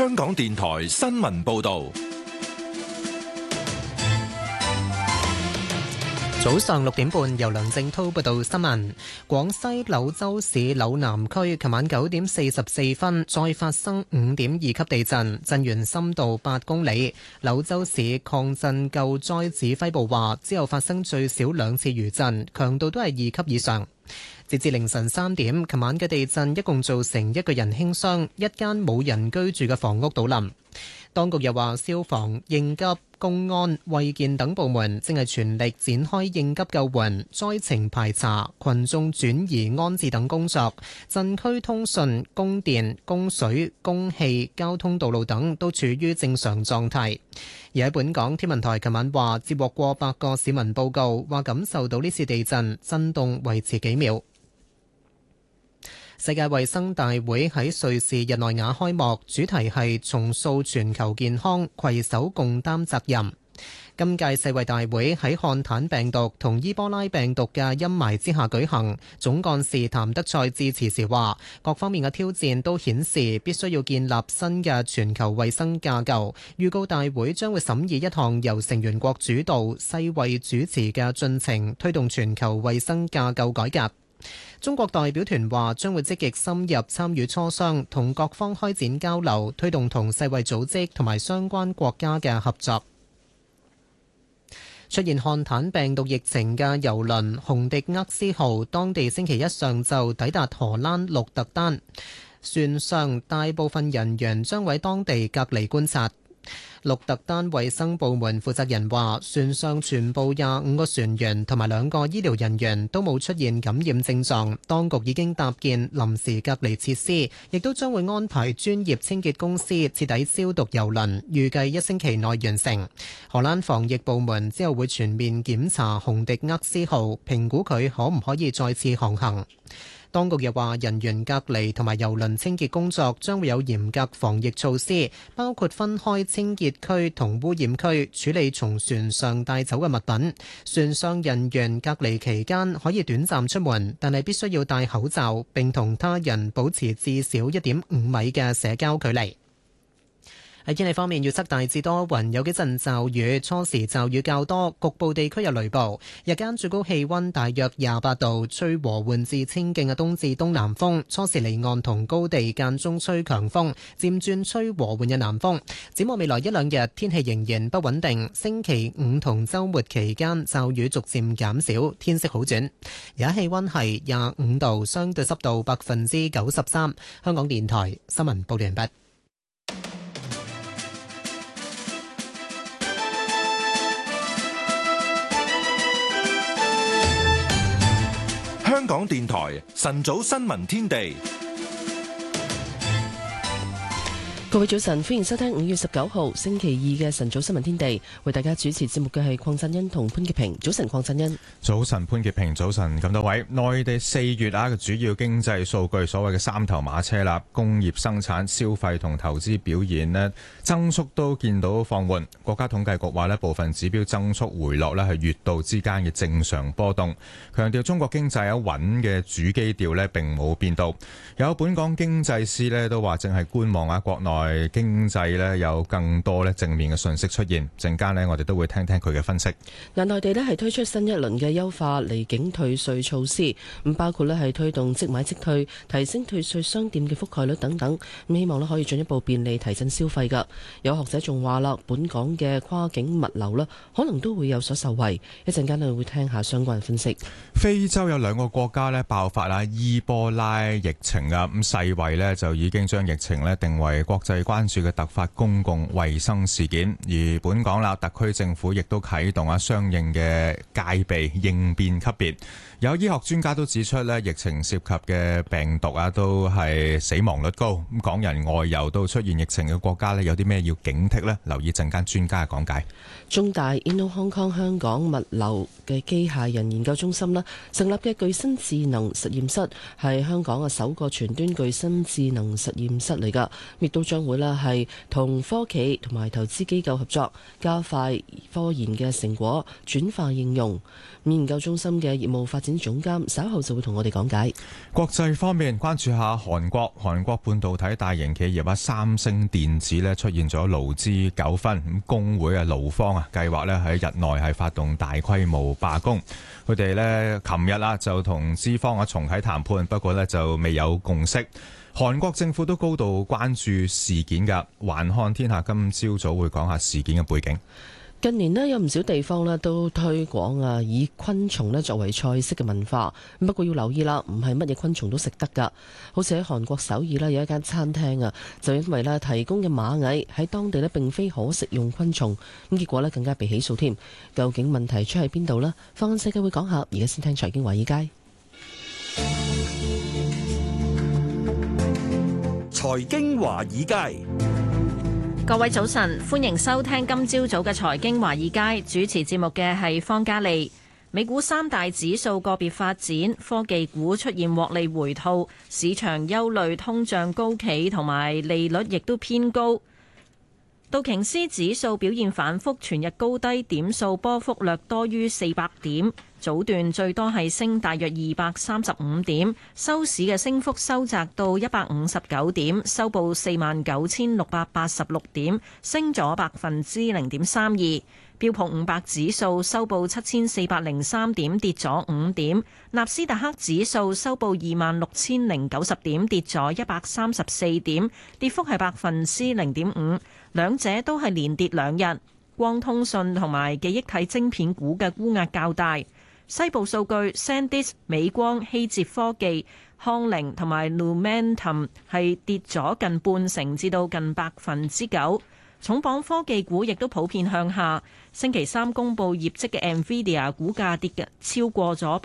香港電台新聞報道。 早上6點半，由梁正滔報道新聞。廣西柳州市柳南區琴晚9點44分再發生5.2級地震，震源深度8公里。柳州市抗震救災指揮部話，之後發生最少2次餘震，強度都係2級以上。截至凌晨3點，琴晚嘅地震一共造成1個人輕傷，一間冇人居住嘅房屋倒冧。當局又話，消防、應急、公安、衛健等部門正係全力展開應急救援、災情排查、群眾轉移安置等工作。震區通訊、供電、供水、供氣、交通道路等都處於正常狀態。而喺本港，天文台琴晚話接獲過百個市民報告，話感受到呢次地震震動維持幾秒。世界衛生大會喺瑞士日內瓦開幕，主題係重塑全球健康，攜手共擔責任。今屆世衛大會喺漢坦病毒同伊波拉病毒嘅陰霾之下舉行。總幹事譚德塞致辭時話，各方面嘅挑戰都顯示必須要建立新嘅全球衛生架構。預告大會將會審議一項由成員國主導、世衛主持嘅進程，推動全球衛生架構改革。中國代表團話將會積極深入參與磋商，同各方開展交流，推動同世衛組織同埋相關國家嘅合作。出現漢坦病毒疫情嘅郵輪紅迪厄斯號，當地星期一上晝抵達荷蘭鹿特丹，船上大部分人員將喺當地隔離觀察。鹿特丹衛生部門負責人話，船上全部25個船員同埋2個醫療人員都冇出現感染症狀，當局已經搭建臨時隔離設施，亦都將會安排專業清潔公司徹底消毒郵輪，預計1星期內完成。荷蘭防疫部門之後會全面檢查紅迪厄斯號，評估佢可唔可以再次航行。當局又話，人員隔離同埋郵輪清潔工作將會有嚴格防疫措施，包括分開清潔區同污染區，處理從船上帶走嘅物品。船上人員隔離期間可以短暫出門，但係必須要戴口罩，並同他人保持至少1.5米嘅社交距離。喺天氣方面，預測大致多雲，有幾陣驟雨，初時驟雨較多，局部地區有雷暴。日間最高氣溫大約28度，吹和緩至清勁嘅東至東南風，初時離岸同高地間中吹強風，漸轉吹和緩嘅南風。展望未來1-2日，天氣仍然不穩定。星期5同週末期間驟雨逐漸減少，天色好轉。而家氣溫係25度，相對濕度93%。香港電台新聞報道完畢。 香港電台晨早新聞天地， 各位早晨，歡迎收聽5月19號星期2嘅晨早新聞天地。為大家主持節目嘅係鄺振恩同潘潔平。早晨，鄺振恩。 早晨，潘潔平。早晨，咁多位。內地4月嘅主要經濟數據，所謂嘅3頭馬車啦，工業生產、消費同投資表現呢，增速都見到放緩。國家統計局話呢，部分指標增速回落呢係月度之間嘅正常波動，強調中國經濟有穩嘅主基調呢並冇變動。有本港經濟師呢都話正係觀望國內經濟呢有更多正面嘅信息出現，陣間呢我哋都會聽聽佢嘅分析。 內地呢係推出新一輪嘅優化離境退稅措施，咁包括呢係推動即買即退，提升退稅商店嘅覆蓋率等等，咁希望呢可以進一步便利提振消費㗎。有學者仲話啦，本港嘅跨境物流呢可能都會有所受惠，一陣間呢會聽下相關分析。 非洲有2個國家呢爆發伊波拉疫情啊，咁世衛呢就已經將疫情呢定為國際關注嘅突發公共衛生事件，而本港啦，特區政府亦都啟動相應嘅戒備應變級別。有醫學專家都指出呢，疫情涉及嘅病毒都係死亡率高，咁港人外遊都出現疫情嘅國家呢，有啲咩要警惕呢？留意陣間專家嘅講解。 中大 Inno Hong Kong 香港物流嘅機械人研究中心啦，成立嘅具身智能實驗室係香港嘅首個全端具身智能實驗室嚟㗎，亦都將將會呢係同科企同埋投資機構合作，加快科研嘅成果轉化應用。研究中心嘅業務發展總監稍後就會同我哋講解。 國際方面，關注下韓國半導體大型企業三星電子呢出現咗勞資糾紛，咁工會勞方計劃呢喺日內係發動大規模罷工。佢哋呢琴日就同資方重啟談判，不過呢就未有共識。韓國政府都高度關注事件㗎。環看天下今朝早會講下事件嘅背景。 近年有唔少地方都推廣以昆蟲作為菜式嘅文化，不過要留意啦，唔係乜嘢昆蟲都食得㗎。好似喺韓國首爾有一間餐廳就因為提供嘅螞蟻喺當地並非可食用昆蟲，咁結果更加被起訴添。究竟問題出喺邊度呢？放眼世界會講下，而家先聽財經華爾街。 財經華爾街。 各位早晨，歡迎收聽今朝早嘅財經華爾街，主持節目嘅係方嘉利。美股三大指數個別發展，科技股出現獲利回吐，市場憂慮通脹高企同埋利率亦都偏高。道瓊斯指數表現反覆，全日高低點數波幅略多於400點，早段最多係升大約235點，收市嘅升幅收窄到159點，收報49,686點，升咗0.32%。標普500指數收報7,403點，跌咗5點；納斯達克指數收報26,090點，跌咗134點，跌幅係0.5%。兩者都係連跌兩日。光通訊同埋記憶體晶片股嘅沽壓較大。西部數據 ，SanDisk、美光、希捷科技、康寧同埋 Lumentum 係跌咗近半成至到近9%。重磅科技股亦都普遍向下。星期三公佈業績嘅 Nvidia 股價跌嘅超過咗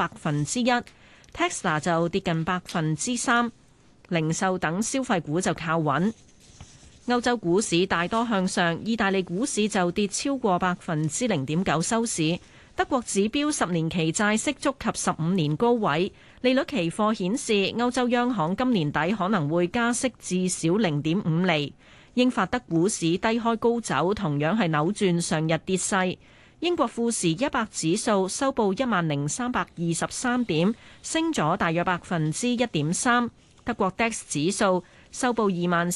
1%，Tesla 就跌近3%，零售等消費股就靠穩。歐洲股市大多向上，意大利股市就跌超過0.9%收市。德國指標10年期債息觸及15年高位，利率期貨顯示歐洲央行今年底可能會加息至少0.5厘。英法德股市低開高走，同樣係扭轉上日跌勢。英國富時100指數收報10,323點，升咗大約1.3%。德國 DAX 指數收報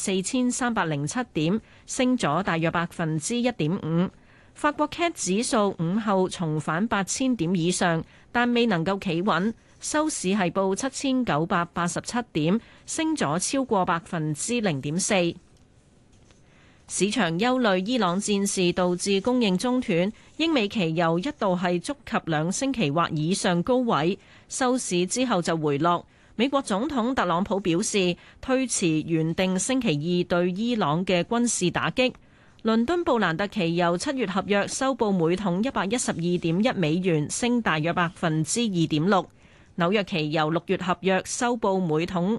24,307點，升咗大約1.5%。法國 CAC 指數午後重返8,000點以上，但未能夠企穩，收市係報7,987點，升咗超過0.4%。市場憂慮伊朗戰事導致供應中斷，英美期油一度係觸及2星期或以上高位，收市之後就回落。美國總統特朗普表示推遲原定星期2對伊朗嘅軍事打擊。倫敦布蘭特期油7月合約收報每桶112.1美元，升大約2.6%。紐約期油6月合約收報每桶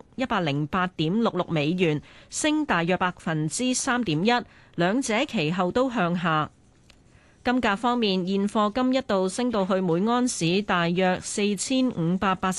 108.66美元，升大約3.1%，兩者其後都向下。金價方面，現貨金一度升到去每安士大約4580